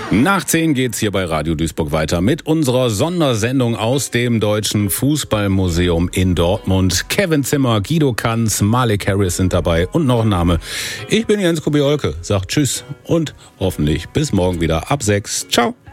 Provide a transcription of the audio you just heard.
Nach 10 geht's hier bei Radio Duisburg weiter mit unserer Sondersendung aus dem Deutschen Fußballmuseum in Dortmund. Kevin Zimmer, Guido Kanz, Malik Harris sind dabei und noch ein Name. Ich bin Jens Kubiolke, sagt Tschüss und hoffentlich bis morgen wieder ab 6. Ciao.